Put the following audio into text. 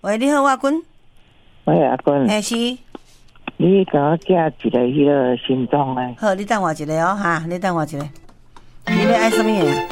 喂，你好，阿君。 喂，阿君。 嘿，是。 你给我寄一个迄个心脏诶。 好，你等我一下哦，哈，你等我一下。你要爱什么呀？